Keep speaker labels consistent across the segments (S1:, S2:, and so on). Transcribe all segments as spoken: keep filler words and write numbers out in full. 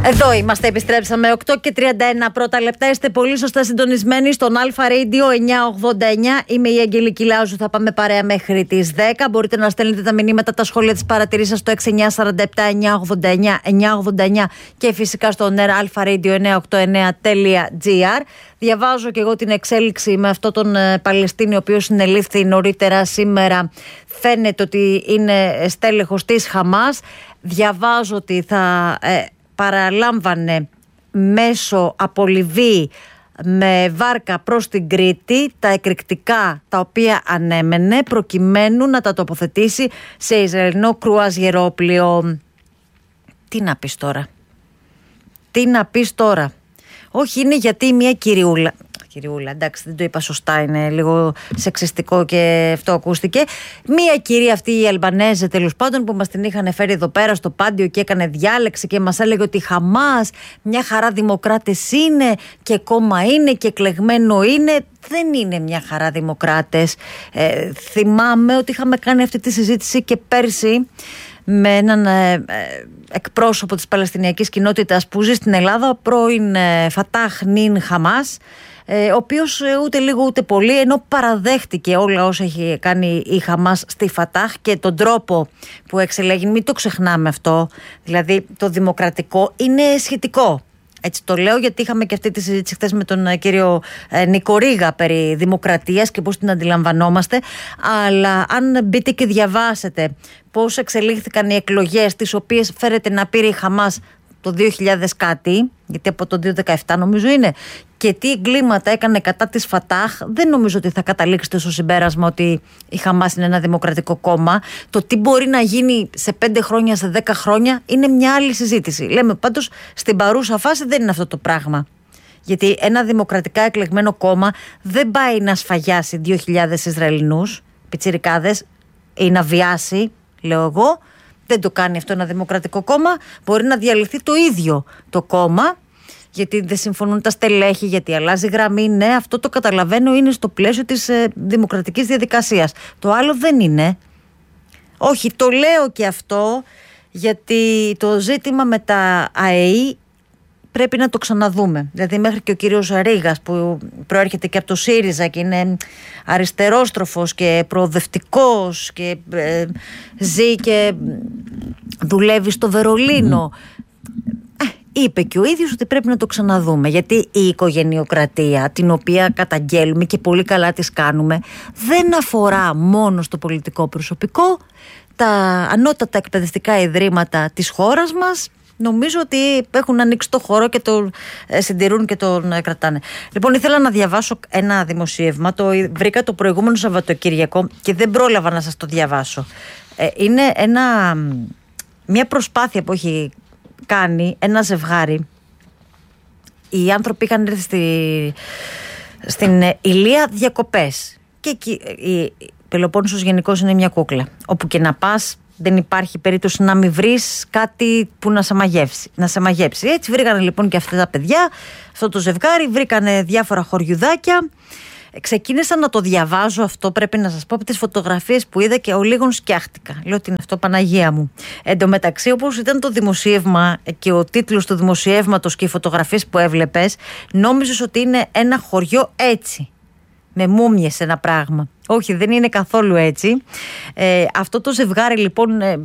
S1: Εδώ είμαστε, επιστρέψαμε οκτώ και τριάντα ένα πρώτα λεπτά. Είστε πολύ σωστά συντονισμένοι στον Αλφα Radio εννιακόσια ογδόντα εννιά. Είμαι η Αγγελική Λάουζου, θα πάμε παρέα μέχρι τις δέκα. Μπορείτε να στέλνετε τα μηνύματα, τα σχόλια, τις παρατηρήσεις σας στο έξι εννιά τέσσερα επτά εννιακόσια ογδόντα εννιά εννιακόσια ογδόντα εννιά και φυσικά στο νέα Αλφα Radio εννιακόσια ογδόντα εννιά τελεία τζι άρ. Διαβάζω και εγώ την εξέλιξη με αυτόν τον ε, Παλαιστίνιο, ο οποίος συνελήφθη νωρίτερα σήμερα. Φαίνεται ότι είναι στέλεχος της Χαμάς. Διαβάζω ότι θα ε, παραλάμβανε μέσω από Λιβύη με βάρκα προς την Κρήτη τα εκρηκτικά τα οποία ανέμενε, προκειμένου να τα τοποθετήσει σε Ισραηλινό κρουαζιερόπλοιο. Τι να πεις τώρα? Τι να πεις τώρα? Όχι, είναι γιατί μια κυριούλα, κυριούλα, εντάξει, δεν το είπα σωστά, είναι λίγο σεξιστικό και αυτό ακούστηκε. Μία κυρία, αυτή η Αλμπανέζε τέλος πάντων, που μας την είχαν φέρει εδώ πέρα στο Πάντιο και έκανε διάλεξη και μας έλεγε ότι η Χαμάς μια χαρά δημοκράτες είναι και κόμμα είναι και εκλεγμένο είναι. Δεν είναι μια χαρά δημοκράτες. Ε, θυμάμαι ότι είχαμε κάνει αυτή τη συζήτηση και πέρσι με έναν ε, εκπρόσωπο της Παλαιστινιακής κοινότητας που ζει στην Ελλάδα, πρώην ε, Φατάχ Νιν Χαμάς, ε, ο οποίος ε, ούτε λίγο ούτε πολύ, ενώ παραδέχτηκε όλα όσα έχει κάνει η Χαμάς στη Φατάχ και τον τρόπο που εξελέγει, μην το ξεχνάμε αυτό, δηλαδή το δημοκρατικό είναι σχετικό. Έτσι το λέω γιατί είχαμε και αυτή τη συζήτηση χθες με τον κύριο Νίκο Ρίγα περί δημοκρατίας και πώς την αντιλαμβανόμαστε. Αλλά αν μπείτε και διαβάσετε πώς εξελίχθηκαν οι εκλογές, τις οποίες φέρεται να πήρε η Χαμάς το δύο χιλιάδες κάτι, γιατί από το δύο χιλιάδες δεκαεπτά νομίζω είναι, και τι εγκλήματα έκανε κατά της Φατάχ, δεν νομίζω ότι θα καταλήξετε στο συμπέρασμα ότι η Χαμάς είναι ένα δημοκρατικό κόμμα. Το τι μπορεί να γίνει σε πέντε χρόνια, σε δέκα χρόνια είναι μια άλλη συζήτηση. Λέμε πάντως στην παρούσα φάση δεν είναι αυτό το πράγμα. Γιατί ένα δημοκρατικά εκλεγμένο κόμμα δεν πάει να σφαγιάσει δύο χιλιάδες Ισραηλινούς πιτσιρικάδες ή να βιάσει, λέω εγώ. Δεν το κάνει αυτό ένα δημοκρατικό κόμμα. Μπορεί να διαλυθεί το ίδιο το κόμμα, γιατί δεν συμφωνούν τα στελέχη, γιατί αλλάζει γραμμή. Ναι, αυτό το καταλαβαίνω, είναι στο πλαίσιο της ε, δημοκρατικής διαδικασίας. Το άλλο δεν είναι. Όχι, το λέω και αυτό, γιατί το ζήτημα με τα ΑΕΗ πρέπει να το ξαναδούμε. Δηλαδή μέχρι και ο κύριος Ρήγας, που προέρχεται και από το ΣΥΡΙΖΑ και είναι αριστερόστροφος και προοδευτικός και ε, ζει και δουλεύει στο Βερολίνο, mm. ε, είπε και ο ίδιος ότι πρέπει να το ξαναδούμε, γιατί η οικογενειοκρατία, την οποία καταγγέλουμε και πολύ καλά τις κάνουμε, δεν αφορά μόνο στο πολιτικό προσωπικό. Τα ανώτατα εκπαιδευτικά ιδρύματα της χώρας μας νομίζω ότι έχουν ανοίξει το χώρο και τον ε, συντηρούν και τον ε, κρατάνε. Λοιπόν, ήθελα να διαβάσω ένα δημοσίευμα. Το βρήκα το προηγούμενο Σαββατοκύριακο και δεν πρόλαβα να σας το διαβάσω. Ε, είναι ένα, μια προσπάθεια που έχει κάνει ένα ζευγάρι. Οι άνθρωποι είχαν έρθει στη, στην Ηλία διακοπές. Και εκεί, η Πελοπόννησος γενικώς είναι μια κούκλα. Όπου και να πας, δεν υπάρχει περίπτωση να μην βρεις κάτι που να σε μαγεύσει, να σε μαγεύσει. Έτσι βρήκανε λοιπόν και αυτά τα παιδιά, αυτό το ζευγάρι, βρήκανε διάφορα χωριουδάκια. Ξεκίνησα να το διαβάζω αυτό, πρέπει να σας πω, από τις φωτογραφίες που είδα και ο λίγων σκιάχτηκα. Λέω ότι είναι αυτό, Παναγία μου. Εν τω μεταξύ, όπως ήταν το δημοσίευμα και ο τίτλος του δημοσιεύματος και οι φωτογραφίες που έβλεπες, νόμιζες ότι είναι ένα χωριό έτσι, με μούμιες ένα πράγμα. Όχι, δεν είναι καθόλου έτσι. Ε, αυτό το ζευγάρι λοιπόν ε, ε,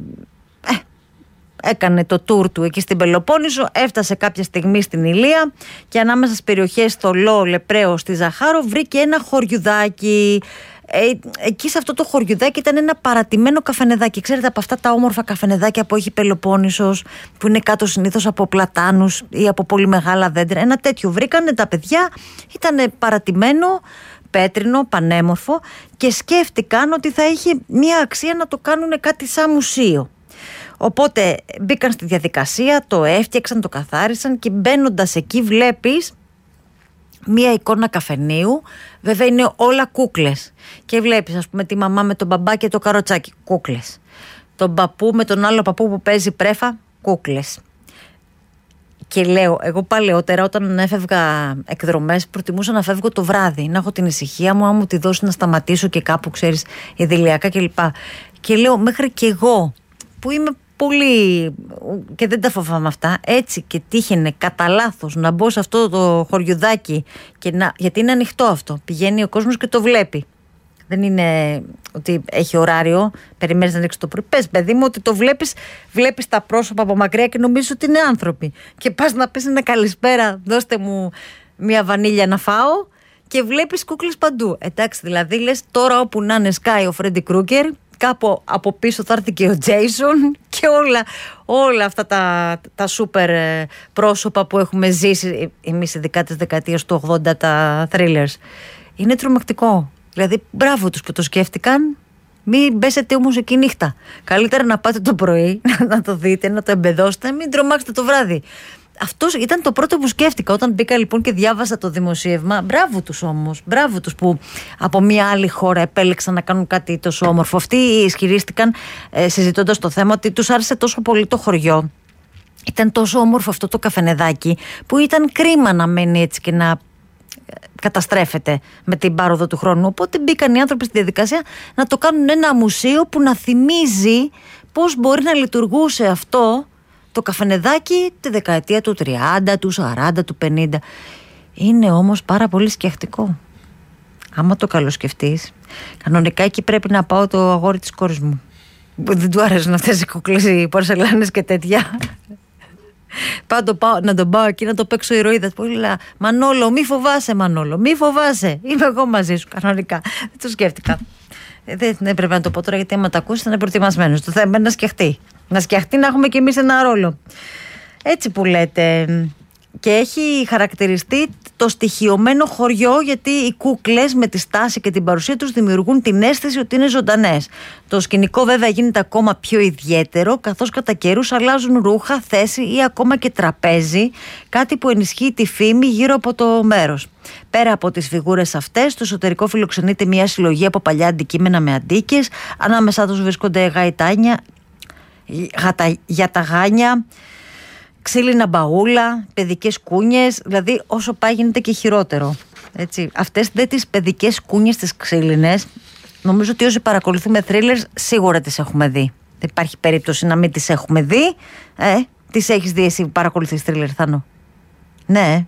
S1: έκανε το tour του εκεί στην Πελοπόννησο, έφτασε κάποια στιγμή στην Ηλία και ανάμεσα στις περιοχές στο Λό, Λεπραίο, στη Ζαχάρο βρήκε ένα χωριουδάκι. Ε, εκεί σε αυτό το χωριουδάκι ήταν ένα παρατημένο καφενεδάκι. Ξέρετε, από αυτά τα όμορφα καφενεδάκια που έχει η Πελοπόννησος, που είναι κάτω συνήθως από πλατάνους ή από πολύ μεγάλα δέντρα. Ένα τέτοιο βρήκανε τα παιδιά, ήταν παρατημένο, πέτρινο, πανέμορφο, και σκέφτηκαν ότι θα είχε μία αξία να το κάνουν κάτι σαν μουσείο. Οπότε μπήκαν στη διαδικασία, το έφτιαξαν, το καθάρισαν και μπαίνοντας εκεί βλέπεις μία εικόνα καφενείου. Βέβαια είναι όλα κούκλες και βλέπεις, ας πούμε, τη μαμά με τον μπαμπά και το καροτσάκι, κούκλες. Τον παππού με τον άλλο παππού που παίζει πρέφα, κούκλες. Και λέω, εγώ παλαιότερα όταν έφευγα εκδρομές προτιμούσα να φεύγω το βράδυ, να έχω την ησυχία μου, αν μου τη δώσει να σταματήσω και κάπου, ξέρεις, ιδηλιακά κλπ. Και λέω, μέχρι και εγώ που είμαι πολύ, και δεν τα φοβάμαι αυτά, έτσι και τύχαινε κατά λάθος να μπω σε αυτό το χωριουδάκι και να, γιατί είναι ανοιχτό αυτό, πηγαίνει ο κόσμος και το βλέπει. Δεν είναι ότι έχει ωράριο, περιμένεις να ανοίξει το πρωί. Πες, παιδί μου, ότι το βλέπεις, βλέπεις τα πρόσωπα από μακριά και νομίζεις ότι είναι άνθρωποι. Και πας να πεις ένα καλησπέρα, δώστε μου μια βανίλια να φάω, και βλέπεις κούκλες παντού. Εντάξει, δηλαδή λες τώρα όπου να είναι σκάει ο Φρέντι Κρούγκερ, κάπου από πίσω θα έρθει και ο Τζέισον και όλα, όλα αυτά τα, τα σούπερ πρόσωπα που έχουμε ζήσει εμείς, ειδικά της δεκαετίας του ογδόντα, τα thrillers. Είναι τρομακτικό. Δηλαδή, μπράβο τους που το σκέφτηκαν. Μην μπέσετε όμως εκεί νύχτα. Καλύτερα να πάτε το πρωί, να το δείτε, να το εμπεδώσετε, μην τρομάξετε το βράδυ. Αυτό ήταν το πρώτο που σκέφτηκα όταν μπήκα λοιπόν και διάβασα το δημοσίευμα. Μπράβο τους όμως. Μπράβο τους που από μια άλλη χώρα επέλεξαν να κάνουν κάτι τόσο όμορφο. Αυτοί ισχυρίστηκαν, ε, συζητώντας το θέμα, ότι τους άρεσε τόσο πολύ το χωριό. Ήταν τόσο όμορφο αυτό το καφενεδάκι, που ήταν κρίμα να μένει έτσι και να καταστρέφεται με την πάροδο του χρόνου. Οπότε μπήκαν οι άνθρωποι στη διαδικασία να το κάνουν ένα μουσείο που να θυμίζει πώς μπορεί να λειτουργούσε αυτό το καφενεδάκι τη δεκαετία του τριάντα, του σαράντα, του πενήντα. Είναι όμως πάρα πολύ σκεφτικό. Άμα το καλοσκεφτείς, κανονικά εκεί πρέπει να πάω το αγόρι της κόρης μου. Δεν του άρεσαν αυτές οι κουκλές, οι πορσελάνες και τέτοια. Πάντο πάω, να τον πάω εκεί να το παίξω ηρωίδα. Πολύ λέει, Μανόλο, μη φοβάσαι, Μανόλο, μη φοβάσαι. Είμαι εγώ μαζί σου, κανονικά. Δεν το σκέφτηκα. Ε, δεν έπρεπε να το πω τώρα, γιατί άμα το ακούσει θα είναι προετοιμασμένο. Το θέμα είναι να σκεφτεί. Να σκεφτεί να έχουμε κι εμείς ένα ρόλο. Έτσι που λέτε. Και έχει χαρακτηριστεί το στοιχειωμένο χωριό, γιατί οι κούκλες με τη στάση και την παρουσία τους δημιουργούν την αίσθηση ότι είναι ζωντανές. Το σκηνικό βέβαια γίνεται ακόμα πιο ιδιαίτερο, καθώς κατά καιρούς αλλάζουν ρούχα, θέση ή ακόμα και τραπέζι, κάτι που ενισχύει τη φήμη γύρω από το μέρος. Πέρα από τις φιγούρες αυτές, στο εσωτερικό φιλοξενείται μια συλλογή από παλιά αντικείμενα με αντίκες. Ανάμεσά τους βρίσκονται γαϊτάνια, γιαταγάνια, ξύλινα μπαούλα, παιδικές κούνιες, δηλαδή όσο πάει γίνεται και χειρότερο. Έτσι. Αυτές δε τις παιδικές κούνιες τις ξύλινες, νομίζω ότι όσοι παρακολουθούμε thrillers σίγουρα τις έχουμε δει. Δεν υπάρχει περίπτωση να μην τις έχουμε δει. Ε, τις έχεις δει εσύ που παρακολουθείς thriller, Θάνο? Ναι.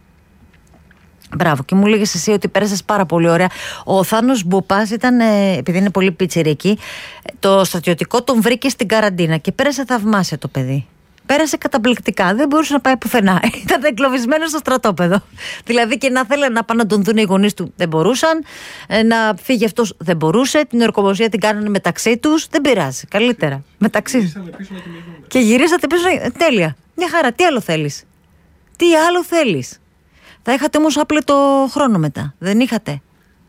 S1: Μπράβο, και μου λέγες εσύ ότι πέρασες πάρα πολύ ωραία. Ο Θάνος Μπουπάς ήταν, ε, επειδή είναι πολύ πίτσιρη εκεί, το στρατιωτικό τον βρήκε στην καραντίνα και πέρασε θαυμάσια το παιδί. Πέρασε καταπληκτικά, δεν μπορούσε να πάει πουθενά. Ήταν εγκλωβισμένο στο στρατόπεδο. Δηλαδή και να θέλανε να πάνε να τον δουν οι γονείς του, δεν μπορούσαν. Να φύγει αυτός, δεν μπορούσε. Την ορκομοσία την κάνανε μεταξύ τους. Δεν πειράζει. Καλύτερα. Μεταξύ. Και γυρίσατε πίσω. Τέλεια. Μια χαρά. Τι άλλο θέλεις? Τι άλλο θέλεις? Θα είχατε όμως άπλετο χρόνο μετά. Δεν είχατε?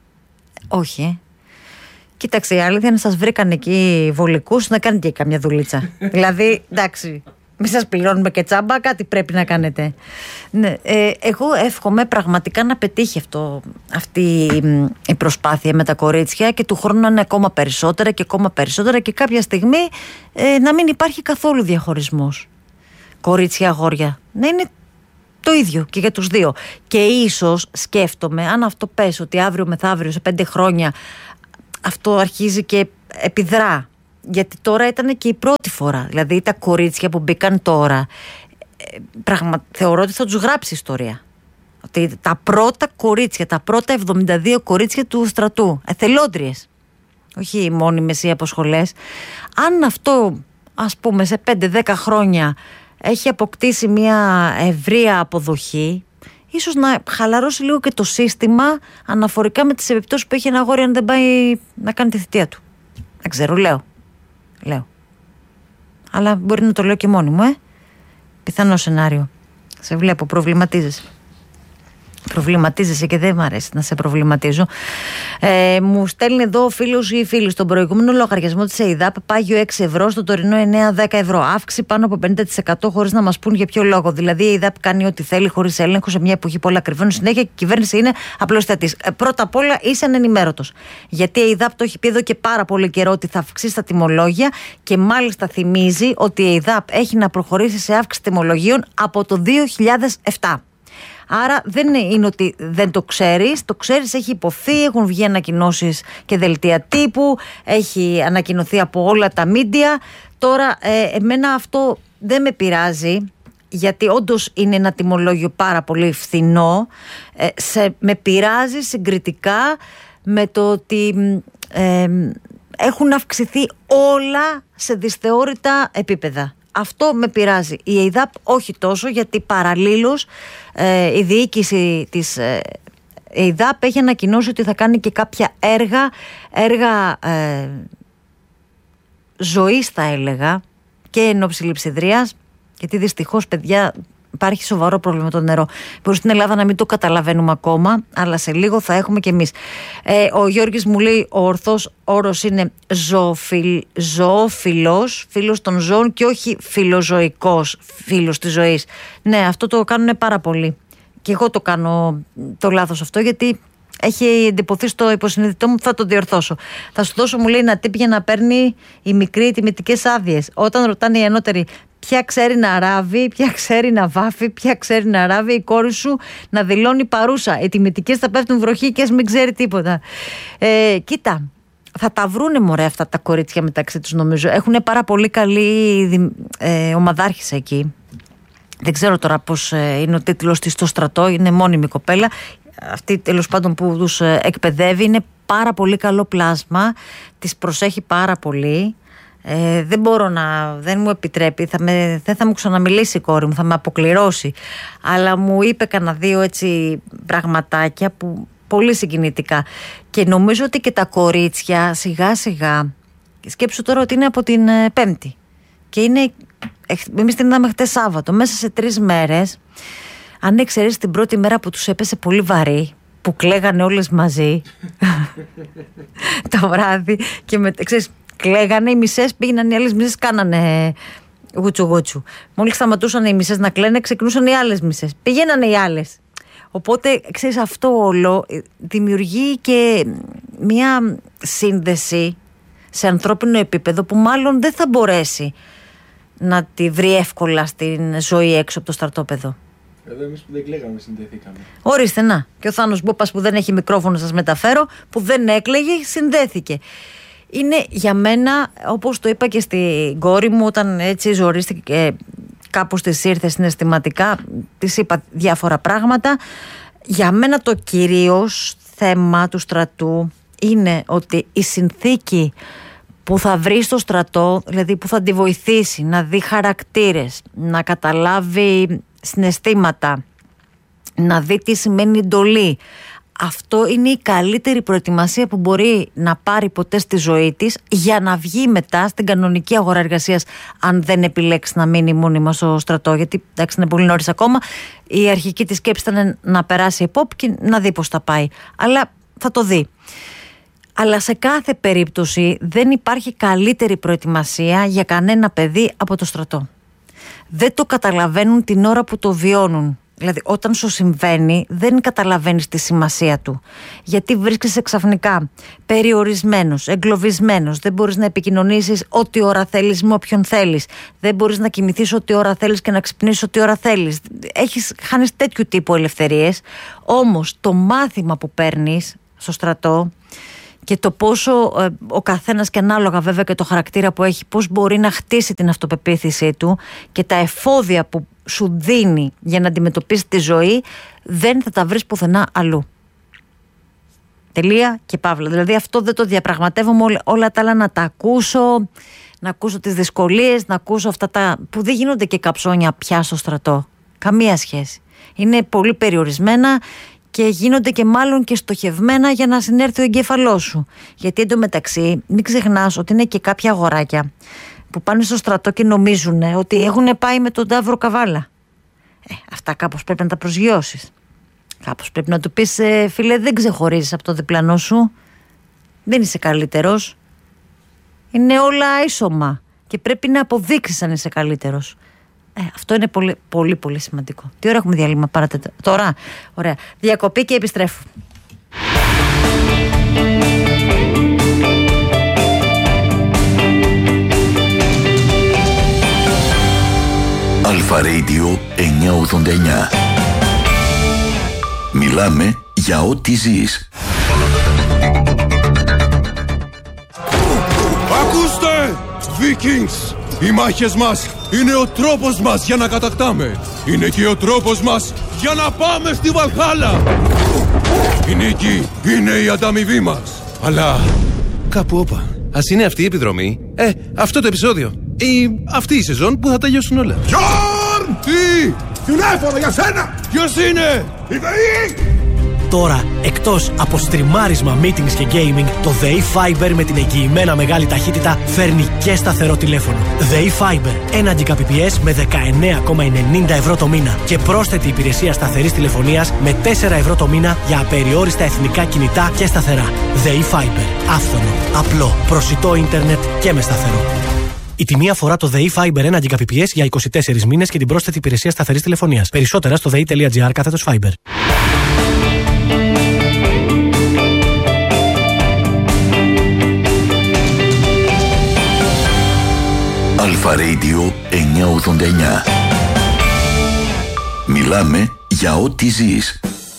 S1: Όχι, ε. Κοίταξε, η αλήθεια είναι να σας βρήκαν εκεί βολικούς να κάνετε και καμιά δουλίτσα. Δηλαδή, εντάξει. Μην σας πληρώνουμε και τσάμπα, κάτι πρέπει να κάνετε. Ναι, ε, εγώ εύχομαι πραγματικά να πετύχει αυτό, αυτή η προσπάθεια με τα κορίτσια, και του χρόνου να είναι ακόμα περισσότερα και ακόμα περισσότερα, και κάποια στιγμή ε, να μην υπάρχει καθόλου διαχωρισμός. Κορίτσια, αγόρια. Να είναι το ίδιο και για τους δύο. Και ίσως σκέφτομαι, αν αυτό πες ότι αύριο μεθαύριο σε πέντε χρόνια αυτό αρχίζει και επιδρά. Γιατί τώρα ήταν και η πρώτη φορά. Δηλαδή τα κορίτσια που μπήκαν τώρα, πραγμα... θεωρώ ότι θα τους γράψει ιστορία. Ότι τα πρώτα κορίτσια, τα πρώτα εβδομήντα δύο κορίτσια του στρατού, εθελόντριες, όχι μόνιμες ή αποσχολές, αν αυτό, ας πούμε, σε πέντε δέκα χρόνια έχει αποκτήσει μια ευρεία αποδοχή, ίσως να χαλαρώσει λίγο και το σύστημα αναφορικά με τις επιπτώσεις που έχει ένα αγόρι αν δεν πάει να κάνει τη θητεία του. Δεν ξέρω, λέω. Λέω. Αλλά μπορεί να το λέω και μόνη μου, ε. Πιθανό σενάριο. Σε βλέπω, προβληματίζεσαι. Προβληματίζεσαι και δεν μ' αρέσει να σε προβληματίζω. Ε, μου στέλνει εδώ ο φίλος ή η φίλη. Στον προηγούμενο λογαριασμό της ΕΙΔΑΠ πάγιο έξι ευρώ, στο τωρινό εννέα δέκα ευρώ. Αύξηση πάνω από πενήντα τοις εκατό χωρίς να μας πούν για ποιο λόγο. Δηλαδή η ΕΙΔΑΠ κάνει ό,τι θέλει χωρίς έλεγχο σε μια εποχή που όλα κρυβαίνουν συνέχεια και η κυβέρνηση είναι απλώς θεατής. Ε, πρώτα απ' όλα είσαι ανενημέρωτος. Γιατί η ΕΙΔΑΠ το έχει πει εδώ και πάρα πολύ καιρό ότι θα αυξήσει τα τιμολόγια, και μάλιστα θυμίζει ότι η ΕΙΔΑΠ έχει να προχωρήσει σε αύξηση τιμολογίων από το δύο χιλιάδες επτά. Άρα δεν είναι ότι δεν το ξέρεις, το ξέρεις, έχει υποθεί, έχουν βγει ανακοινώσεις και δελτία τύπου, έχει ανακοινωθεί από όλα τα μίντια. Τώρα ε, εμένα αυτό δεν με πειράζει, γιατί όντως είναι ένα τιμολόγιο πάρα πολύ φθηνό. ε, σε, με πειράζει συγκριτικά με το ότι ε, έχουν αυξηθεί όλα σε δυσθεώρητα επίπεδα. Αυτό με πειράζει. Η ΕΙΔΑΠ όχι τόσο, γιατί παραλλήλως ε, η διοίκηση της ε, ΕΙΔΑΠ έχει ανακοινώσει ότι θα κάνει και κάποια έργα, έργα ε, ζωής θα έλεγα, και εν ώψη λειψιδρίας, γιατί δυστυχώς, παιδιά, υπάρχει σοβαρό πρόβλημα με το νερό. Μπορεί στην Ελλάδα να μην το καταλαβαίνουμε ακόμα, αλλά σε λίγο θα έχουμε κι εμείς. Ε, ο Γιώργης μου λέει ο ορθός όρος είναι ζωοφιλ, ζωόφιλος, φίλος των ζώων, και όχι φιλοζωικός, φίλος της ζωής. Ναι, αυτό το κάνουν πάρα πολύ. Και εγώ το κάνω το λάθος αυτό, γιατί έχει εντυπωθεί στο υποσυνείδητό μου, θα το διορθώσω. Θα σου δώσω, μου λέει, ένα tip για να παίρνει η μικρή τιμητικές άδειες. Όταν ρωτάνε οι ανώτεροι ποια ξέρει να ράβει, ποια ξέρει να βάφει, ποια ξέρει να ράβει, η κόρη σου να δηλώνει παρούσα. Οι τιμητικές θα πέφτουν βροχή και ας μην ξέρει τίποτα. Ε, κοίτα, θα τα βρούνε μωρέ αυτά τα κορίτσια μεταξύ τους, νομίζω. Έχουν πάρα πολύ καλή ε, ομαδάρχησα εκεί. Δεν ξέρω τώρα πώς ε, είναι ο τίτλος της στο στρατό, είναι μόνιμη κοπέλα. Αυτή τέλος πάντων που τους εκπαιδεύει είναι πάρα πολύ καλό πλάσμα, τις προσέχει πάρα πολύ. Ε, δεν μπορώ να, δεν μου επιτρέπει, θα με, δεν θα μου ξαναμιλήσει η κόρη μου, θα με αποκληρώσει. Αλλά μου είπε κανένα δύο έτσι πραγματάκια που πολύ συγκινητικά. Και νομίζω ότι και τα κορίτσια σιγά σιγά, σκέψου τώρα ότι είναι από την ε, Πέμπτη και είναι, εμείς την είδαμε χτες Σάββατο, μέσα σε τρεις μέρες. Αν εξαιρέσεις την πρώτη μέρα που τους έπεσε πολύ βαρύ, που κλαίγανε όλες μαζί το βράδυ, και με, ξέρεις, κλαίγανε οι μισές, πήγαιναν οι άλλες μισές, κάνανε γουτσου γουτσου. Μόλις σταματούσαν οι μισές να κλαίνε, ξεκινούσαν οι άλλες μισές, πηγαίνανε οι άλλες. Οπότε, ξέρεις, αυτό όλο δημιουργεί και μια σύνδεση σε ανθρώπινο επίπεδο που μάλλον δεν θα μπορέσει να τη βρει εύκολα στην ζωή έξω από το στρατόπεδο.
S2: Εδώ εμείς που δεν κλαίγαμε συνδεθήκαμε.
S1: Ορίστε, να. Και ο Θάνος Μπούπας που δεν έχει μικρόφωνο, σας μεταφέρω, που δεν έκλαιγε, συνδέθηκε. Είναι για μένα, όπως το είπα και στην κόρη μου, όταν έτσι ζορίστηκε και κάπως της ήρθε συναισθηματικά, της είπα διάφορα πράγματα. Για μένα το κυρίως θέμα του στρατού είναι ότι η συνθήκη που θα βρει στο στρατό, δηλαδή που θα τη βοηθήσει να δει χαρακτήρες, να καταλάβει συναισθήματα, να δει τι σημαίνει εντολή, αυτό είναι η καλύτερη προετοιμασία που μπορεί να πάρει ποτέ στη ζωή της για να βγει μετά στην κανονική αγορά εργασίας, αν δεν επιλέξει να μείνει μόνιμα στο στρατό. Γιατί εντάξει, είναι πολύ νωρίς ακόμα. Η αρχική της σκέψη ήταν να περάσει ΕΠΟΠ και να δει πώς θα πάει. Αλλά θα το δει. Αλλά σε κάθε περίπτωση δεν υπάρχει καλύτερη προετοιμασία για κανένα παιδί από το στρατό. Δεν το καταλαβαίνουν την ώρα που το βιώνουν. Δηλαδή όταν σου συμβαίνει δεν καταλαβαίνεις τη σημασία του. Γιατί βρίσκεσαι ξαφνικά περιορισμένος, εγκλωβισμένος. Δεν μπορείς να επικοινωνήσεις ό,τι ώρα θέλεις με όποιον θέλεις. Δεν μπορείς να κοιμηθείς ό,τι ώρα θέλεις και να ξυπνήσεις ό,τι ώρα θέλεις. Έχεις, χάνεις τέτοιου τύπου ελευθερίες. Όμως το μάθημα που παίρνεις στο στρατό και το πόσο ε, ο καθένας, και ανάλογα βέβαια και το χαρακτήρα που έχει, πώς μπορεί να χτίσει την αυτοπεποίθησή του και τα εφόδια που σου δίνει για να αντιμετωπίσει τη ζωή, δεν θα τα βρεις πουθενά αλλού. Τελεία και παύλα. Δηλαδή αυτό δεν το διαπραγματεύομαι, όλα, όλα τα άλλα να τα ακούσω, να ακούσω τις δυσκολίες, να ακούσω αυτά τα που δεν γίνονται και καψόνια πια στο στρατό. Καμία σχέση. Είναι πολύ περιορισμένα και γίνονται και μάλλον και στοχευμένα για να συνέρθει ο εγκέφαλός σου. Γιατί εντωμεταξύ μην ξεχνάς ότι είναι και κάποια αγοράκια που πάνε στο στρατό και νομίζουν ότι έχουν πάει με τον Ταύρο Καβάλα. Ε, αυτά κάπως πρέπει να τα προσγειώσεις. Κάπως πρέπει να του πεις, ε, φίλε, δεν ξεχωρίζεις από το διπλανό σου. Δεν είσαι καλύτερος. Είναι όλα ίσωμα και πρέπει να αποδείξεις αν είσαι καλύτερος. Ε, αυτό είναι πολύ, πολύ, πολύ σημαντικό. Τι ώρα έχουμε διάλειμμα, παρατετ... τώρα. Ωραία. Διακοπή και επιστρέφω.
S3: Αλφα Radio εννιακόσια ογδόντα εννιά. Μιλάμε για ό,τι ζεις.
S4: Ακούστε! Vikings! Οι μάχες μας είναι ο τρόπος μας για να κατακτάμε. Είναι και ο τρόπος μας για να πάμε στη Βαλχάλα. Η νίκη είναι η ανταμοιβή μας. Αλλά κάπου όπα. Ας είναι αυτή η επιδρομή, ε, αυτό το επεισόδιο ή αυτή η σεζόν που θα τελειώσουν όλα. Γιόρν! Τι! Τηλέφωνο για σένα! Ποιος είναι? Η ΔΕΗ!
S5: Τώρα, εκτός από στριμάρισμα, meetings και gaming, το ΔΕΗ Fiber με την εγγυημένα μεγάλη ταχύτητα φέρνει και σταθερό τηλέφωνο. ΔΕΗ Fiber, ένα Gbps με δεκαεννέα κόμμα ενενήντα ευρώ το μήνα και πρόσθετη υπηρεσία σταθερής τηλεφωνίας με τέσσερα ευρώ το μήνα για απεριόριστα εθνικά κινητά και σταθερά. ΔΕΗ Fiber, άφθονο, απλό, προσιτό ίντερνετ και με σταθερό. Η τιμή αφορά το ΔΕΗ Fiber ένα Gbps για είκοσι τέσσερις μήνες και την πρόσθετη υπηρεσία σταθερής τηλεφωνίας. Περισσότερα στο δei.gr κάθετος Fiber.
S3: Αλφα Radio εννιακόσια ογδόντα εννιά. Μιλάμε για ό,τι ζεις.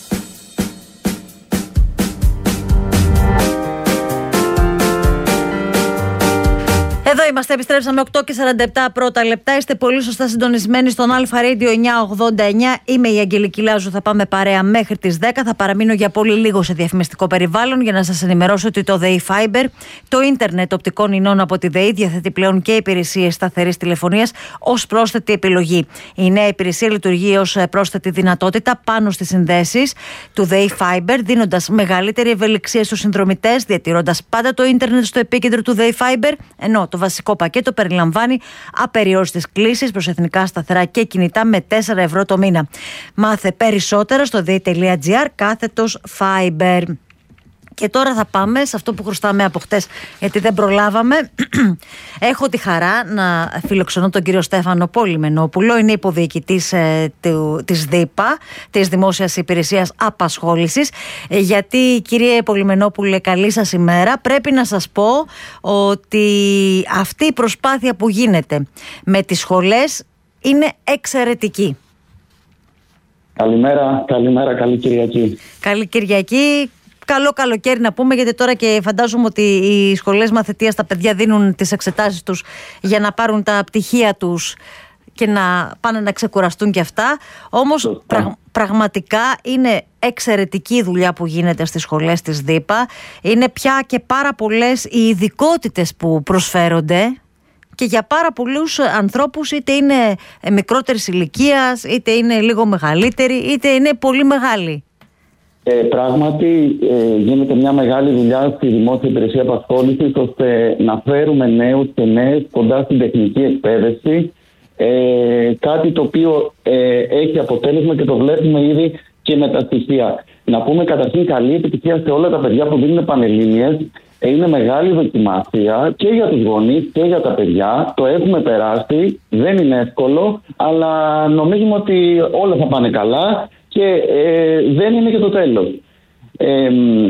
S1: Εδώ είμαστε, επιστρέψαμε οκτώ και σαράντα επτά πρώτα λεπτά. Είστε πολύ σωστά συντονισμένοι στον Αλφα Radio εννιακόσια ογδόντα εννιά. Είμαι η Αγγελική Λάζου, θα πάμε παρέα μέχρι τις δέκα. Θα παραμείνω για πολύ λίγο σε διαφημιστικό περιβάλλον για να σας ενημερώσω ότι το ΔΕΗ Fiber, το ίντερνετ οπτικών ινών από τη ΔΕΗ, διαθέτει πλέον και υπηρεσίες σταθερής τηλεφωνίας ως πρόσθετη επιλογή. Η νέα υπηρεσία λειτουργεί ως πρόσθετη δυνατότητα πάνω στις συνδέσεις του ΔΕΗ Fiber, δίνοντας μεγαλύτερη ευελιξία στους συνδρομητές, διατηρώντας πάντα το ίντερνετ στο επίκεντρο του ΔΕΗ Fiber, ενώ το βασικό πακέτο περιλαμβάνει απεριόριστες κλήσεις προς εθνικά σταθερά και κινητά με τέσσερα ευρώ το μήνα. Μάθε περισσότερα στο dei.gr κάθετος Fiber. Και τώρα θα πάμε σε αυτό που χρωστάμε από χτες, γιατί δεν προλάβαμε. Έχω τη χαρά να φιλοξενώ τον κύριο Στέφανο Πολυμενόπουλο. Είναι υποδιοικητής ε, του, της ΔΥΠΑ, της Δημόσιας Υπηρεσίας Απασχόλησης. Ε, γιατί, κύριε Πολυμενόπουλε, καλή σας ημέρα. Πρέπει να σας πω ότι αυτή η προσπάθεια που γίνεται με τις σχολές είναι εξαιρετική.
S6: Καλημέρα, καλημέρα, καλή Κυριακή.
S1: Καλή Κυριακή. Καλό καλοκαίρι να πούμε, γιατί τώρα και φαντάζομαι ότι οι σχολές μαθητείας, τα παιδιά δίνουν τις εξετάσεις τους για να πάρουν τα πτυχία τους και να πάνε να ξεκουραστούν και αυτά. Όμως πραγ, πραγματικά είναι εξαιρετική η δουλειά που γίνεται στις σχολές της ΔΥΠΑ. Είναι πια και πάρα πολλές οι ειδικότητες που προσφέρονται και για πάρα πολλούς ανθρώπους, είτε είναι μικρότερης ηλικίας, είτε είναι λίγο μεγαλύτεροι, είτε είναι πολύ μεγάλοι.
S6: Ε, πράγματι ε, γίνεται μια μεγάλη δουλειά στη Δημόσια Υπηρεσία Απασχόλησης ώστε να φέρουμε νέους και νέες κοντά στην τεχνική εκπαίδευση, ε, κάτι το οποίο ε, έχει αποτέλεσμα και το βλέπουμε ήδη και με τα στοιχεία. Να πούμε καταρχήν καλή επιτυχία σε όλα τα παιδιά που δίνουν πανελλήνιες. Ε, είναι μεγάλη δοκιμασία και για τους γονείς και για τα παιδιά. Το έχουμε περάσει, δεν είναι εύκολο, αλλά νομίζουμε ότι όλα θα πάνε καλά. Και ε, δεν είναι και το τέλος. Ε,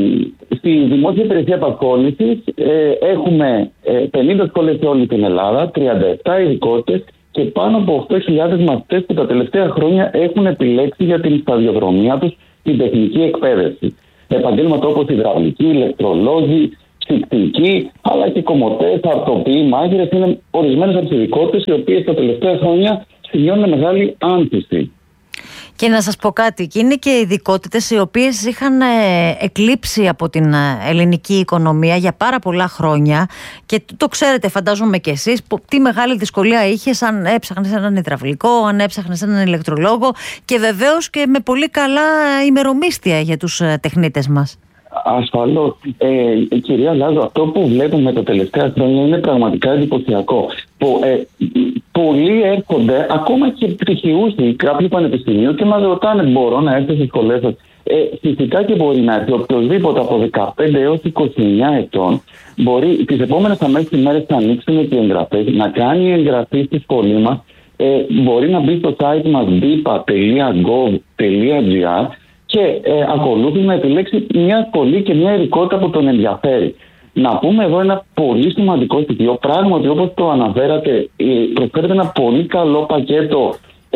S6: στη Δημόσια Υπηρεσία Απασχόλησης ε, έχουμε ε, πενήντα σχολές σε όλη την Ελλάδα, τριάντα επτά ειδικότητες και πάνω από οκτώ χιλιάδες μαθητές που τα τελευταία χρόνια έχουν επιλέξει για την σταδιοδρομία τους την τεχνική εκπαίδευση. Επαγγέλματα όπως υδραυλική, ηλεκτρολόγοι, ψυκτικοί, αλλά και κομμωτές, αρτοποιοί, μάγειρες είναι ορισμένες από τις ειδικότητες οι οποίες τα τελευταία χρόνια σημειώνουν μεγάλη άνθηση.
S1: Και να σας πω κάτι, και είναι και ειδικότητες οι οποίες είχαν εκλείψει από την ελληνική οικονομία για πάρα πολλά χρόνια και το ξέρετε, φαντάζομαι και εσείς, τι μεγάλη δυσκολία είχες αν έψαχνες έναν υδραυλικό, αν έψαχνες έναν ηλεκτρολόγο και βεβαίως και με πολύ καλά ημερομίσθια για τους τεχνίτες μας.
S6: Ασφαλώς. Ε, κυρία Λάζο, αυτό που βλέπουμε τα τελευταία χρόνια είναι πραγματικά εντυπωσιακό. Πο, ε, πολλοί έρχονται, ακόμα και πτυχιούχοι κάποιου πανεπιστημίου και μας ρωτάνε, μπορώ να έρθω στις σχολές σας? Ε, φυσικά και μπορεί να έρθει οποιοδήποτε από δεκαπέντε έως είκοσι εννιά ετών. Μπορεί τις επόμενες αμέσως ημέρες θα ανοίξουν και εγγραφές, να κάνει εγγραφή στη σχολή μας. Ε, μπορεί να μπει στο site μας διπα τελεία gov τελεία gr και ε, ακολούθως να επιλέξει μια σχολή και μια ειδικότητα που τον ενδιαφέρει. Να πούμε εδώ ένα πολύ σημαντικό στοιχείο. Πράγματι, όπως το αναφέρατε, προσφέρεται ένα πολύ καλό πακέτο ε,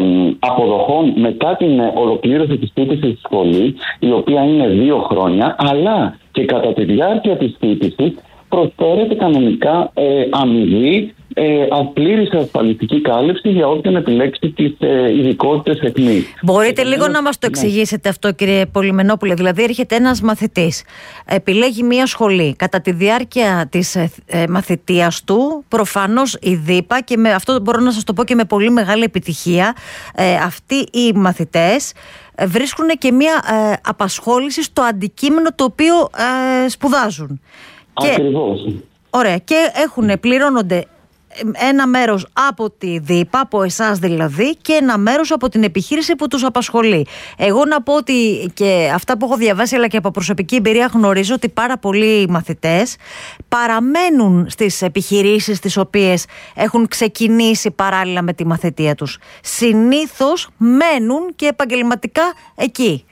S6: αποδοχών μετά την ολοκλήρωση της φοιτησης στη σχολή, η οποία είναι δύο χρόνια, αλλά και κατά τη διάρκεια της φοιτησης προσφέρεται κανονικά ε, αμοιβή, ε, απλήρης ασφαλιστική κάλυψη για όποιον επιλέξει τις ε, ειδικότητες ΕΚΜΗ.
S1: Μπορείτε λίγο να μας το εξηγήσετε αυτό, κύριε Πολυμενόπουλε? Δηλαδή έρχεται ένας μαθητής, επιλέγει μία σχολή, κατά τη διάρκεια της ε, ε, μαθητείας του προφανώς η ΔΥΠΑ, και με αυτό μπορώ να σας το πω και με πολύ μεγάλη επιτυχία, ε, αυτοί οι μαθητές ε, βρίσκουν και μία ε, απασχόληση στο αντικείμενο το οποίο ε, σπουδάζουν.
S6: Ακριβώς.
S1: Και, ωραία, και έχουν, πληρώνονται ένα μέρος από τη ΔΥΠΑ, από εσάς δηλαδή, και ένα μέρος από την επιχείρηση που τους απασχολεί. Εγώ να πω ότι, και αυτά που έχω διαβάσει αλλά και από προσωπική εμπειρία γνωρίζω, ότι πάρα πολλοί μαθητές παραμένουν στις επιχειρήσεις τις οποίες έχουν ξεκινήσει παράλληλα με τη μαθητεία τους. Συνήθως μένουν και επαγγελματικά εκεί.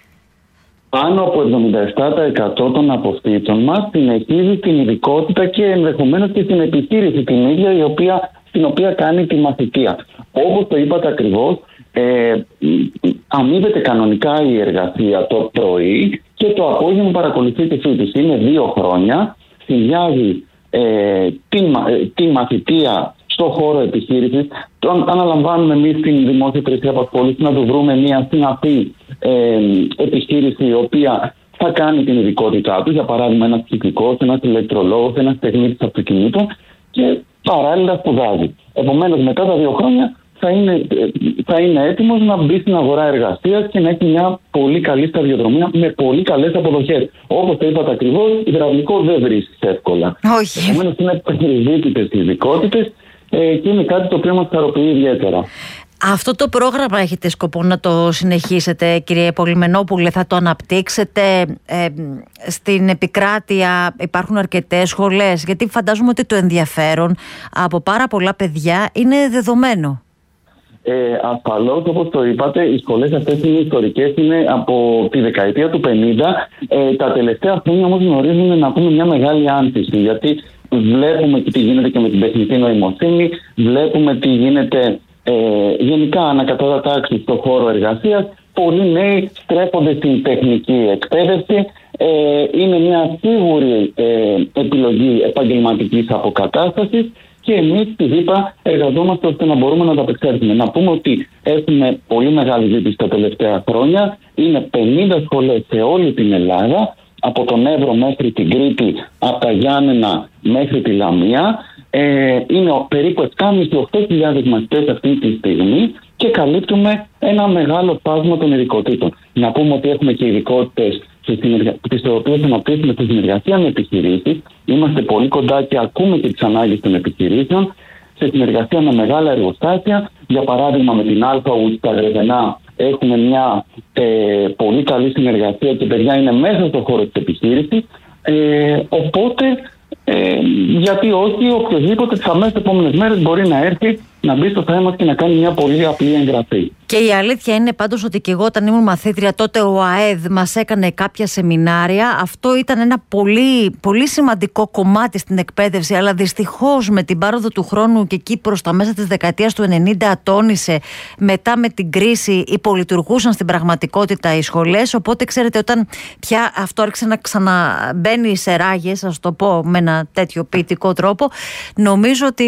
S6: Πάνω από εβδομήντα επτά τοις εκατό των αποφύτων μας συνεχίζει την ειδικότητα και ενδεχομένως και στην επιχείρηση την ίδια, η οποία, στην οποία κάνει τη μαθητεία. Όπως το είπατε ακριβώς, ε, αμείβεται κανονικά η εργασία το πρωί και το απόγευμα παρακολουθεί τη φοιτηση. Είναι δύο χρόνια, συνδυάζει ε, τη, τη μαθητεία στο χώρο επιχείρησης. Τον αναλαμβάνουμε εμείς στην δημόσια υπηρεσία απασχόλησης να του βρούμε μια συναφή ε, επιχείρηση, η οποία θα κάνει την ειδικότητά του. Για παράδειγμα, ένας κυκλικός, ένας ηλεκτρολόγος, ένας τεχνίτης αυτοκινήτων, και παράλληλα σπουδάζει. Επομένως, μετά τα δύο χρόνια θα είναι, θα είναι έτοιμος να μπει στην αγορά εργασίας και να έχει μια πολύ καλή σταδιοδρομία με πολύ καλές αποδοχές. Όπως το είπατε ακριβώς, υδραυλικό δεν βρίσκεις εύκολα.
S1: Όχι.
S6: Επομένως, είναι περιζήτητες οι ειδικότητες ε, και είναι κάτι το οποίο μας χαροποιεί ιδιαίτερα.
S1: Αυτό το πρόγραμμα έχετε σκοπό να το συνεχίσετε, κύριε Πολυμενόπουλε? Θα το αναπτύξετε? Ε, στην επικράτεια υπάρχουν αρκετές σχολές? Γιατί φαντάζομαι ότι το ενδιαφέρον από πάρα πολλά παιδιά είναι δεδομένο.
S6: Ε, ασφαλώς, όπως το είπατε, οι σχολές αυτές είναι ιστορικές, είναι από τη δεκαετία του πενήντα. Ε, τα τελευταία χρόνια όμως γνωρίζουμε, να πούμε, μια μεγάλη άνθηση, γιατί βλέπουμε τι γίνεται και με την τεχνητή νοημοσύνη, βλέπουμε τι γίνεται ε, γενικά ανακατάτατα τάξη στον χώρο εργασίας. Πολλοί νέοι στρέφονται στην τεχνική εκπαίδευση. Ε, είναι μια σίγουρη ε, επιλογή επαγγελματικής αποκατάστασης. Και εμείς στη ΔΥΠΑ εργαζόμαστε ώστε να μπορούμε να τα απεξέλθουμε. Να πούμε ότι έχουμε πολύ μεγάλη ζήτηση τα τελευταία χρόνια. Είναι πενήντα σχολές σε όλη την Ελλάδα, από τον Εύρο μέχρι την Κρήτη, από τα Γιάννενα μέχρι τη Λαμία. Ε, είναι περίπου επτά χιλιάδες με οκτώ χιλιάδες μαθητές αυτή τη στιγμή και καλύπτουμε ένα μεγάλο φάσμα των ειδικοτήτων. Να πούμε ότι έχουμε και ειδικότητες τις οποίες αναπτύσσουμε στη συνεργασία με επιχειρήσεις. Είμαστε πολύ κοντά και ακούμε και τις ανάγκες των επιχειρήσεων σε συνεργασία με μεγάλα εργοστάσια. Για παράδειγμα, με την ΑΛΦΑΟΥ στα Γρεβενά έχουμε μια ε, πολύ καλή συνεργασία και παιδιά είναι μέσα στον χώρο της επιχείρησης. Ε, οπότε, ε, γιατί όχι, οποιοδήποτε τις αμέσως επόμενες μέρες μπορεί να έρθει, να μπει στο θέμα και να κάνει μια πολύ απλή εγγραφή.
S1: Και η αλήθεια είναι πάντως ότι και εγώ όταν ήμουν μαθήτρια τότε ο ΑΕΔ μας έκανε κάποια σεμινάρια. Αυτό ήταν ένα πολύ, πολύ σημαντικό κομμάτι στην εκπαίδευση, αλλά δυστυχώς με την πάροδο του χρόνου και εκεί προς τα μέσα της δεκαετίας του ενενήντα ατώνησε. Μετά με την κρίση υπολειτουργούσαν στην πραγματικότητα οι σχολές, οπότε ξέρετε, όταν πια αυτό άρχισε να ξαναμπαίνει σε ράγες, ας το πω με ένα τέτοιο ποιητικό τρόπο, νομίζω ότι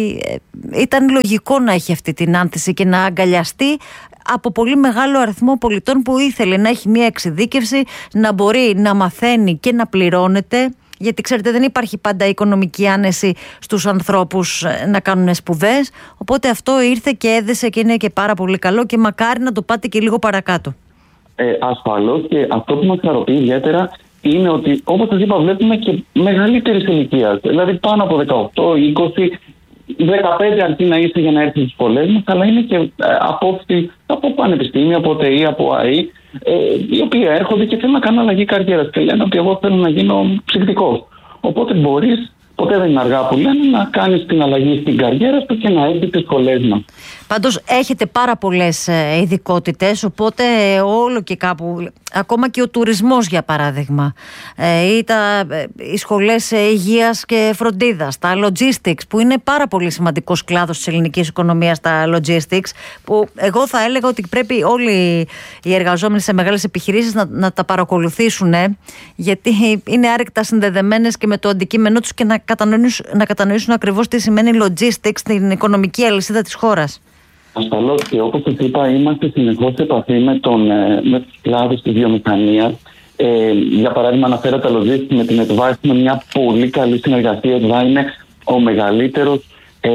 S1: ήταν λογικό να έχει αυτή την άνθηση και να αγκαλιαστεί από πολύ μεγάλο αριθμό πολιτών που ήθελε να έχει μια εξειδίκευση, να μπορεί να μαθαίνει και να πληρώνεται, γιατί ξέρετε δεν υπάρχει πάντα οικονομική άνεση στους ανθρώπους να κάνουν σπουδές, οπότε αυτό ήρθε και έδεσε και είναι και πάρα πολύ καλό και μακάρι να το πάτε και λίγο παρακάτω.
S6: Ε, ασφαλώς, και αυτό που μας χαροποιεί ιδιαίτερα είναι ότι, όπως σας είπα, βλέπουμε και μεγαλύτερης ηλικίας, δηλαδή πάνω από δεκαοκτώ, είκοσι, δεκαπέντε αρκεί να είσαι για να έρθει στις σχολές μας, αλλά είναι και ε, από, από πανεπιστήμια, από ΤΕΗ, από ΑΕΗ, ε, οι οποίοι έρχονται και θέλουν να κάνουν αλλαγή καριέρας και λένε ότι εγώ θέλω να γίνω ψυχτικός. Οπότε μπορείς, ποτέ δεν είναι αργά που λένε, να κάνεις την αλλαγή στην καριέρα σου και να έρθει στις σχολές μας.
S1: Πάντως έχετε πάρα πολλές ειδικότητες, οπότε όλο και κάπου, ακόμα και ο τουρισμός για παράδειγμα, ή τα, οι σχολές υγείας και φροντίδας, τα logistics, που είναι πάρα πολύ σημαντικός κλάδος της ελληνικής οικονομίας, τα logistics, που εγώ θα έλεγα ότι πρέπει όλοι οι εργαζόμενοι σε μεγάλες επιχειρήσεις να, να τα παρακολουθήσουν, γιατί είναι άρρηκτα συνδεδεμένες και με το αντικείμενό τους και να κατανοήσουν, να κατανοήσουν ακριβώς τι σημαίνει logistics στην οικονομική αλυσίδα της χώρας.
S6: Ασφαλώς, και όπως σας είπα, είμαστε συνεχώς σε επαφή με, τον, με τους κλάδους της βιομηχανίας. Ε, για παράδειγμα, αναφέρω τα logistics με την ΕΤΒΑ. Έχουμε μια πολύ καλή συνεργασία. Η ΕΤΒΑ είναι ο μεγαλύτερος, ε,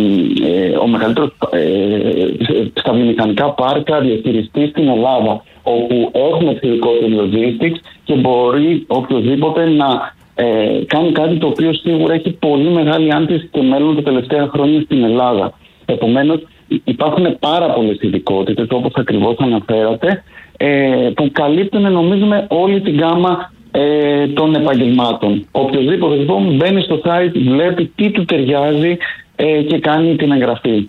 S6: ε, ο μεγαλύτερος ε, στα βιομηχανικά πάρκα διαχειριστής στην Ελλάδα, όπου έχουμε εξειδικότητα logistics και μπορεί οποιοδήποτε να ε, κάνει κάτι το οποίο σίγουρα έχει πολύ μεγάλη άνθηση και μέλλον τα τελευταία χρόνια στην Ελλάδα. Επομένως, υπάρχουν πάρα πολλές ειδικότητες, όπως ακριβώς αναφέρατε, ε, που καλύπτουν, νομίζουμε, όλη την γκάμα ε, των επαγγελμάτων. Οποιοςδήποτε λοιπόν μπαίνει στο site, βλέπει τι του ταιριάζει ε, και κάνει την εγγραφή.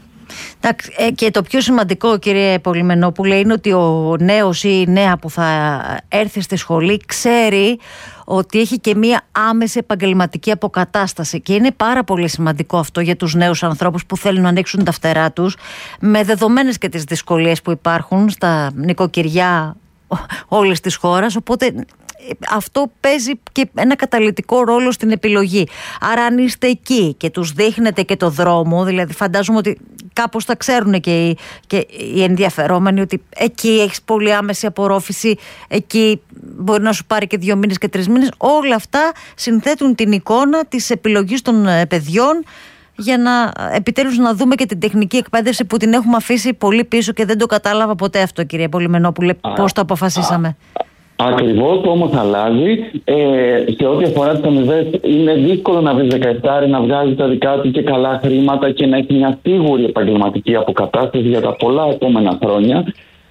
S1: Και το πιο σημαντικό, κύριε Πολυμενόπουλε, είναι ότι ο νέος ή η νέα που θα έρθει στη σχολή ξέρει ότι έχει και μία άμεση επαγγελματική αποκατάσταση, και είναι πάρα πολύ σημαντικό αυτό για τους νέους ανθρώπους που θέλουν να ανοίξουν τα φτερά τους, με δεδομένες και τις δυσκολίες που υπάρχουν στα νοικοκυριά όλης της χώρας, οπότε αυτό παίζει και ένα καταλυτικό ρόλο στην επιλογή. Άρα αν είστε εκεί και τους δείχνετε και το δρόμο, δηλαδή φαντάζομαι ότι κάπως θα ξέρουν και οι, και οι ενδιαφερόμενοι ότι εκεί έχεις πολύ άμεση απορρόφηση, εκεί μπορεί να σου πάρει και δύο μήνες και τρεις μήνες. Όλα αυτά συνθέτουν την εικόνα της επιλογής των παιδιών, για να επιτέλους να δούμε και την τεχνική εκπαίδευση που την έχουμε αφήσει πολύ πίσω και δεν το κατάλαβα ποτέ αυτό, κύριε Πολυμενόπουλε, πώς το αποφασίσαμε.
S6: Ακριβώς, το όμως αλλάζει. Ε, σε ό,τι αφορά τις αμοιβές, είναι δύσκολο να βρει δεκαεπτάρι να βγάζει τα δικά του και καλά χρήματα και να έχει μια σίγουρη επαγγελματική αποκατάσταση για τα πολλά επόμενα χρόνια.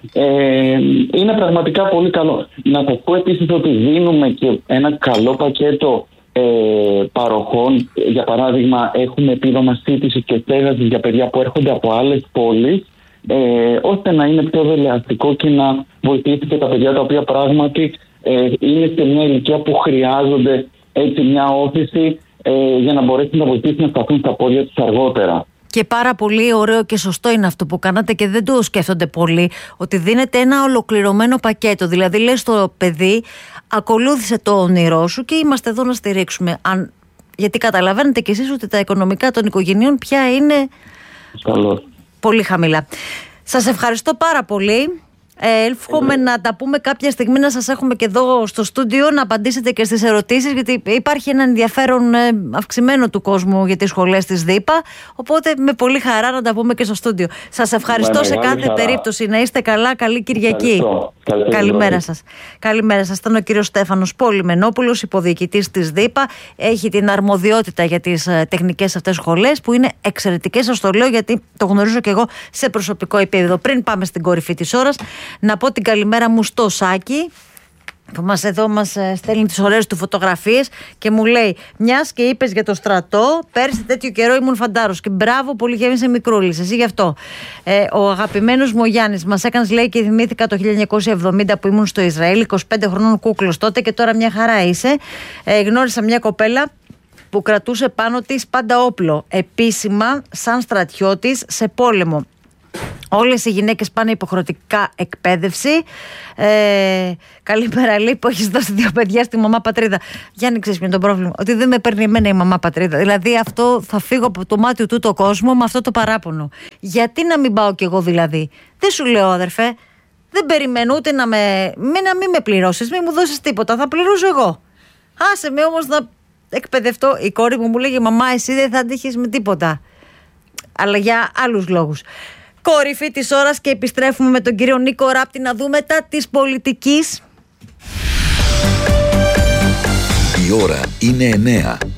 S6: Ε, είναι πραγματικά πολύ καλό. Να σας πω επίσης ότι δίνουμε και ένα καλό πακέτο ε, παροχών. Για παράδειγμα, έχουμε επίδομα σύντησης και στέγασης για παιδιά που έρχονται από άλλες πόλεις, Ε, ώστε να είναι πιο δελεαστικό και να βοηθήσει και τα παιδιά τα οποία πράγματι ε, είναι σε μια ηλικία που χρειάζονται έτσι μια όθηση ε, για να μπορέσουν να βοηθήσουν να σταθούν στα πόδια τους αργότερα.
S1: Και πάρα πολύ ωραίο και σωστό είναι αυτό που κάνατε και δεν το σκέφτονται πολύ, ότι δίνεται ένα ολοκληρωμένο πακέτο. Δηλαδή λες στο παιδί, ακολούθησε το όνειρό σου και είμαστε εδώ να στηρίξουμε. Αν, γιατί καταλαβαίνετε κι εσείς ότι τα οικονομικά των οικογενειών πια είναι
S6: Καλώς.
S1: πολύ χαμηλά. Σας ευχαριστώ πάρα πολύ. Ε, εύχομαι να τα πούμε κάποια στιγμή, να σας έχουμε και εδώ στο στούντιο, να απαντήσετε και στις ερωτήσεις, γιατί υπάρχει ένα ενδιαφέρον ε, αυξημένο του κόσμου για τις σχολές της ΔΥΠΑ, οπότε με πολύ χαρά να τα πούμε και στο στούντιο. Σας ευχαριστώ σε κάθε χαρά. περίπτωση. Να είστε καλά, καλή Κυριακή. Καλημέρα σας. Καλημέρα σας. Ήταν ο κύριος Στέφανος Πολυμενόπουλος, υποδιοικητής της ΔΥΠΑ. Έχει την αρμοδιότητα για τις ε, τεχνικές αυτές σχολές, που είναι εξαιρετικές. Σας το λέω γιατί το γνωρίζω και εγώ σε προσωπικό επίπεδο. Πριν πάμε στην κορυφή της ώρας, να πω την καλημέρα μου στο Σάκη, που μας εδώ μας στέλνει τις ωραίες του φωτογραφίες και μου λέει: μιας και είπες για το στρατό, πέρσι τέτοιο καιρό ήμουν φαντάρος και μπράβο, πολύ γέμισε μικρούλης, εσύ γι' αυτό. Ε, ο αγαπημένος μου ο Γιάννης, μας έκανες, λέει, και θυμήθηκα το χίλια εννιακόσια εβδομήντα που ήμουν στο Ισραήλ, είκοσι πέντε χρονών κούκλος τότε, και τώρα μια χαρά είσαι. Ε, γνώρισα μια κοπέλα που κρατούσε πάνω της πάντα όπλο, επίσημα σαν στρατιώτης σε πόλεμο. Όλες οι γυναίκες πάνε υποχρεωτικά εκπαίδευση. Ε, καλημέρα, λέει, που έχεις δώσει δύο παιδιά στη μαμά πατρίδα. Γιάννη, ξέρεις ποιο είναι το πρόβλημα? Ότι δεν με παίρνει εμένα η μαμά πατρίδα. Δηλαδή, αυτό θα φύγω από το μάτι του το κόσμο με αυτό το παράπονο. Γιατί να μην πάω κι εγώ, δηλαδή? Δεν σου λέω, αδερφέ, δεν περιμένω ούτε να με. Μην, να μην με πληρώσεις, μην μου δώσεις τίποτα. Θα πληρώσω εγώ. Άσε με όμως να εκπαιδευτώ. Η κόρη μου μου λέγει: μαμά, εσύ δεν θα αντίχεις με τίποτα. Αλλά για άλλους λόγους. Κορυφή της ώρας και επιστρέφουμε με τον κύριο Νίκο Ράπτη να δούμε τα της πολιτικής.
S3: Η ώρα είναι εννέα.